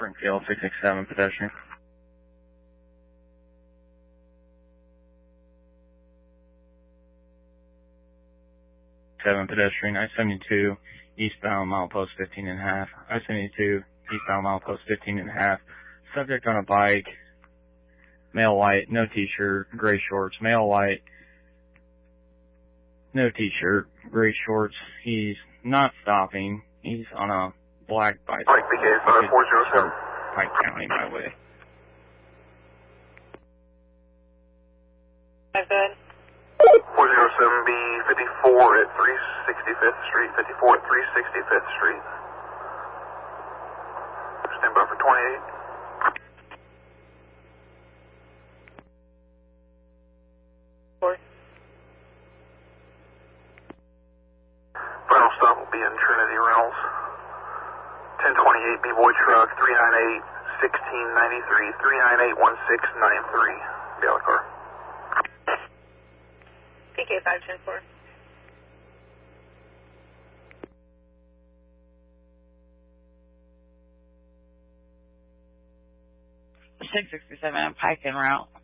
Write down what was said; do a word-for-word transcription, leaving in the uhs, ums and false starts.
Springfield, six six seven, pedestrian. seven, pedestrian, I seventy-two, eastbound, milepost fifteen and a half. I seventy-two, eastbound, milepost fifteen and a half. Subject on a bike, male white, no t-shirt, gray shorts, male white, no t-shirt, gray shorts. He's not stopping. He's on a black bicycle. Mike B K five four zero seven. Pike County, my way. I've been. four zero seven B fifty-four at three sixty-fifth Street, fifty-four at three sixty-fifth Street. Stand by for twenty-eight. Four. Final stop will be in Trinity Reynolds. ten twenty-eight B-Boy truck, three nine eight, sixteen ninety-three, three nine eight, one six nine three. Be out of the car. P K five ten four. six sixty-seven Pike en route.